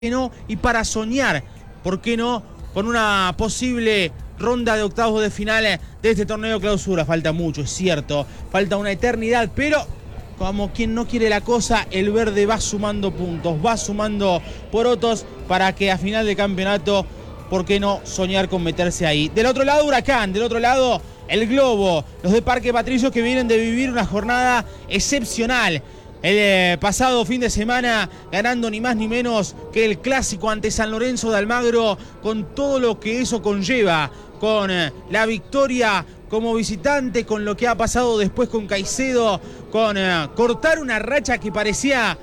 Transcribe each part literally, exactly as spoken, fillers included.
no? Y para soñar, ¿por qué no? Con una posible ronda de octavos de final de este torneo clausura. Falta mucho, es cierto, falta una eternidad, pero como quien no quiere la cosa, el verde va sumando puntos, va sumando porotos para que a final de campeonato, ¿por qué no soñar con meterse ahí? Del otro lado, Huracán, del otro lado, el Globo, los de Parque Patricios que vienen de vivir una jornada excepcional. El eh, pasado fin de semana ganando ni más ni menos que el clásico ante San Lorenzo de Almagro, con todo lo que eso conlleva, con eh, la victoria como visitante, con lo que ha pasado después con Caicedo, con eh, cortar una racha que parecía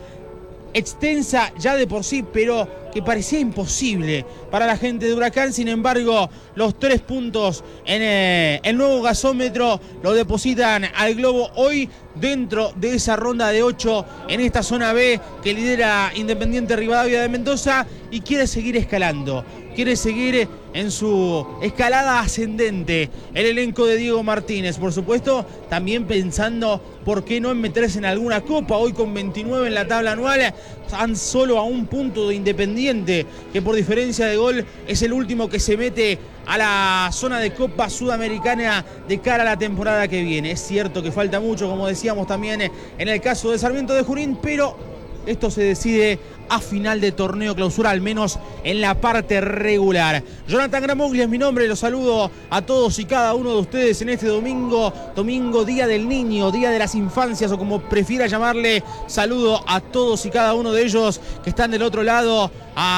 extensa ya de por sí, pero que parecía imposible para la gente de Huracán. Sin embargo, los tres puntos en eh, el nuevo gasómetro lo depositan al Globo hoy dentro de esa ronda de ocho en esta zona B que lidera Independiente Rivadavia de Mendoza y quiere seguir escalando. Quiere seguir en su escalada ascendente el elenco de Diego Martínez. Por supuesto, también pensando por qué no en meterse en alguna copa. Hoy con veintinueve en la tabla anual, tan solo a un punto de Independiente, que por diferencia de gol es el último que se mete a la zona de Copa Sudamericana de cara a la temporada que viene. Es cierto que falta mucho, como decíamos también en el caso de Sarmiento de Junín, pero esto se decide a final de torneo clausura, al menos en la parte regular. Jonathan Gramoglia es mi nombre, los saludo a todos y cada uno de ustedes en este domingo, domingo Día del Niño, Día de las Infancias o como prefiera llamarle. Saludo a todos y cada uno de ellos que están del otro lado,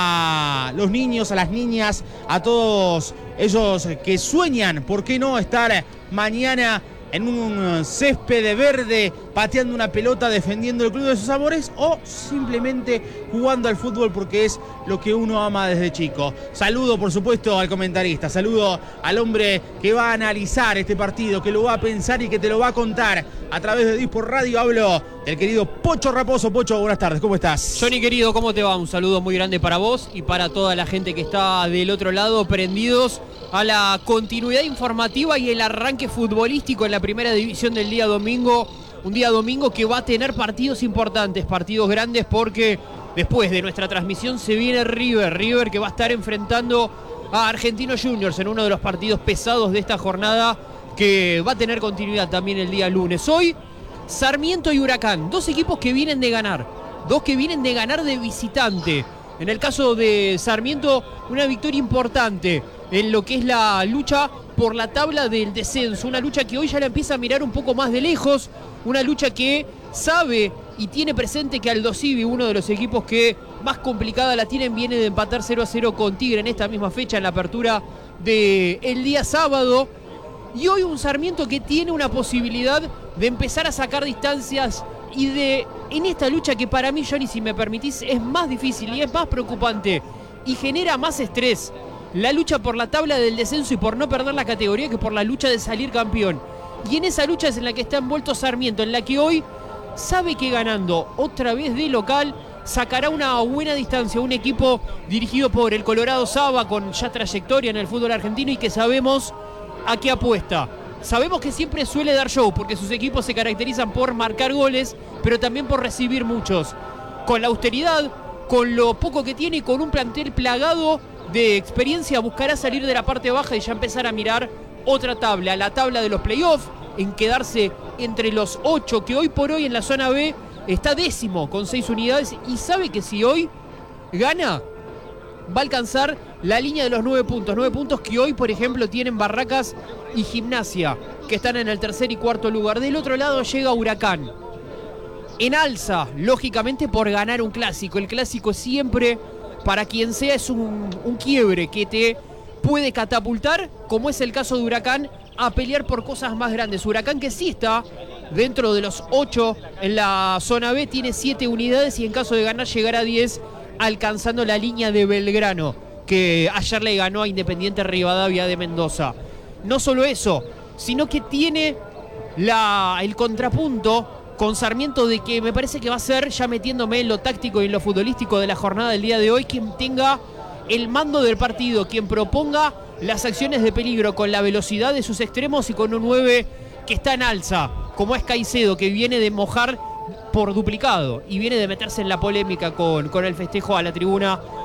a los niños, a las niñas, a todos ellos que sueñan, ¿por qué no?, estar mañana en un césped verde, pateando una pelota, defendiendo el club de sus amores o simplemente jugando al fútbol porque es lo que uno ama desde chico. Saludo, por supuesto, al comentarista, saludo al hombre que va a analizar este partido, que lo va a pensar y que te lo va a contar a través de Disport Radio. Hablo del querido Pocho Raposo. Pocho, buenas tardes, ¿cómo estás? Johnny, querido, ¿cómo te va? Un saludo muy grande para vos y para toda la gente que está del otro lado, prendidos a la continuidad informativa y el arranque futbolístico en la primera división del día domingo. Un día domingo que va a tener partidos importantes, partidos grandes, porque después de nuestra transmisión se viene River. River que va a estar enfrentando a Argentinos Juniors en uno de los partidos pesados de esta jornada, que va a tener continuidad también el día lunes. Hoy, Sarmiento y Huracán, dos equipos que vienen de ganar, dos que vienen de ganar de visitante. En el caso de Sarmiento, una victoria importante en lo que es la lucha por la tabla del descenso, una lucha que hoy ya la empieza a mirar un poco más de lejos, una lucha que sabe y tiene presente que Aldo Civi, uno de los equipos que más complicada la tienen, viene de empatar cero a cero con Tigre en esta misma fecha, en la apertura del día sábado. Y hoy un Sarmiento que tiene una posibilidad de empezar a sacar distancias y de, en esta lucha que para mí, Johnny, si me permitís, es más difícil y es más preocupante y genera más estrés la lucha por la tabla del descenso y por no perder la categoría que por la lucha de salir campeón. Y en esa lucha es en la que está envuelto Sarmiento, en la que hoy sabe que ganando otra vez de local sacará una buena distancia, un equipo dirigido por el Colorado Saba, con ya trayectoria en el fútbol argentino y que sabemos a qué apuesta. Sabemos que siempre suele dar show porque sus equipos se caracterizan por marcar goles, pero también por recibir muchos. Con la austeridad, con lo poco que tiene y con un plantel plagado de experiencia, buscará salir de la parte baja y ya empezar a mirar otra tabla, la tabla de los playoffs, en quedarse entre los ocho, que hoy por hoy en la zona B está décimo con seis unidades y sabe que si hoy gana va a alcanzar la línea de los nueve puntos, nueve puntos que hoy, por ejemplo, tienen Barracas y Gimnasia, que están en el tercer y cuarto lugar. Del otro lado llega Huracán, en alza, lógicamente por ganar un clásico. El clásico siempre, para quien sea, es un, un quiebre que te puede catapultar, como es el caso de Huracán, a pelear por cosas más grandes. Huracán que sí está dentro de los ocho en la zona B, tiene siete unidades y en caso de ganar llegará a diez, alcanzando la línea de Belgrano, que ayer le ganó a Independiente Rivadavia de Mendoza. No solo eso, sino que tiene la, el contrapunto con Sarmiento de que me parece que va a ser, ya metiéndome en lo táctico y en lo futbolístico de la jornada del día de hoy, quien tenga el mando del partido, quien proponga las acciones de peligro con la velocidad de sus extremos y con un nueve que está en alza, como es Caicedo, que viene de mojar por duplicado y viene de meterse en la polémica con, con el festejo a la tribuna